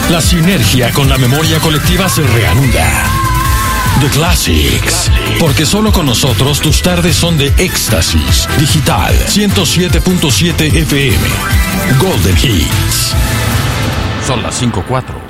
La sinergia con la memoria colectiva se reanuda. The Classics. Porque solo con nosotros tus tardes son de éxtasis. Digital 107.7 FM. Golden Hits. Son las 5:04.